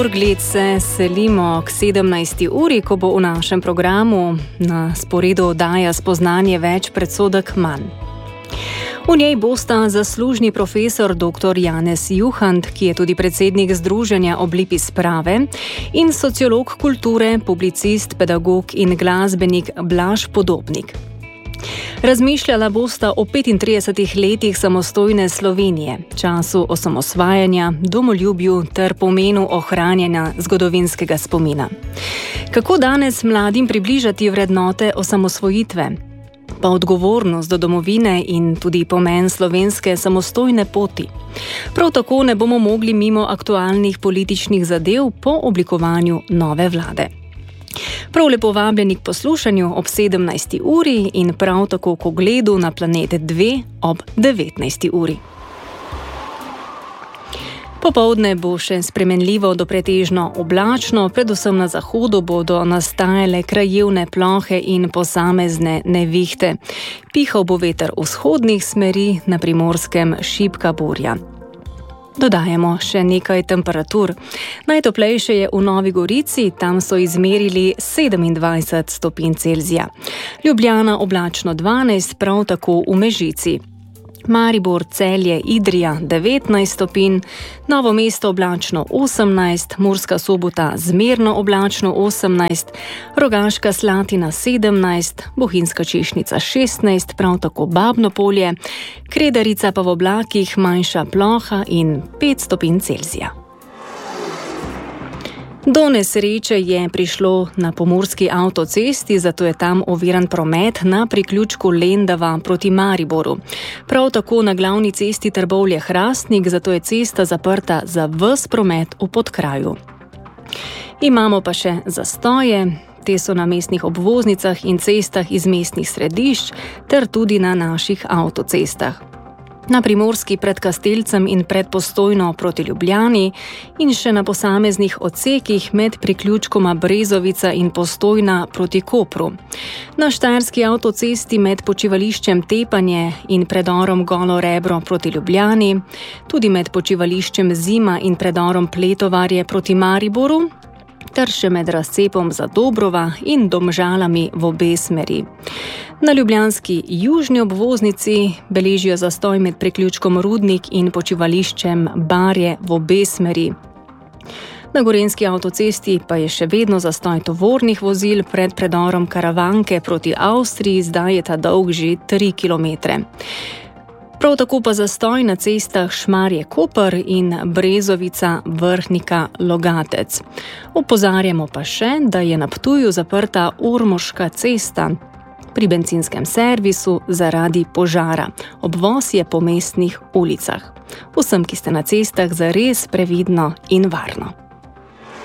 Gled se selimo k 17. uri, ko bo v našem programu na sporedu oddaja Spoznanje več, predsodek manj. V njej bosta zaslužni profesor dr. Janez Juhant, ki je tudi predsednik Združenja Oblipi sprave, in sociolog kulture, publicist, pedagog in glasbenik Blaž Podobnik. Razmišljala bosta o 35 letih samostojne Slovenije, času osamosvajanja, domoljubju ter pomenu ohranjanja zgodovinskega spomina. Kako danes mladim približati vrednote osamosvojitve, pa odgovornost do domovine in tudi pomen slovenske samostojne poti. Prav tako ne bomo mogli mimo aktualnih političnih zadev po oblikovanju nove vlade. Prav lepo vabljeni k poslušanju ob 17. uri in prav tako k ogledu na Planet 2 ob 19. uri. Popoldne bo še spremenljivo do pretežno oblačno, predvsem na zahodu bodo nastajale krajevne plohe in posamezne nevihte. Pihal bo veter vzhodnih smeri, na Primorskem šibka burja. Dodajamo še nekaj temperatur. Najtoplejše je v Novi Gorici, tam so izmerili 27 stopinj Celzija. Ljubljana oblačno 12, prav tako v Mežici. Maribor, Celje, Idrija 19 stopinj, Novo mesto oblačno 18, Murska Sobota zmerno oblačno 18, Rogaška Slatina 17, Bohinjska Češnica 16, prav tako Babno Polje, Kredarica pa v oblakih manjša ploha in 5 stopinj Celzija. Do nesreče je prišlo na pomurski avtocesti, zato je tam oviran promet na priključku Lendava proti Mariboru. Prav tako na glavni cesti Trbovlje-Hrastnik, zato je cesta zaprta za ves promet v podkraju. Imamo pa še zastoje, te so na mestnih obvoznicah in cestah iz mestnih središč ter tudi na naših avtocestah. Na Primorski pred Kastelcem in pred Postojno proti Ljubljani in še na posameznih odsekih med priključkoma Brezovica in Postojna proti Kopru. Na Štajerski avtocesti med počivališčem Tepanje in predorom Golo Rebro proti Ljubljani, tudi med počivališčem Zima in predorom Pletovarje proti Mariboru, ter še med razcepom Zadobrova in Domžalami v obe smeri. Na ljubljanski južni obvoznici beležijo zastoj med priključkom Rudnik in počivališčem Barje v obe smeri. Na Gorenjski avtocesti pa je še vedno zastoj tovornih vozil pred predorom Karavanke proti Avstriji, zdaj je ta dolg že 3 kilometre. Prav tako pa zastoj na cestah Šmarje-Koper in Brezovica-Vrhnika-Logatec. Opozarjamo pa še, da je na Ptuju zaprta Ormoška cesta pri bencinskem servisu zaradi požara. Obvoz je po mestnih ulicah. Vsem, ki ste na cestah, zares previdno in varno.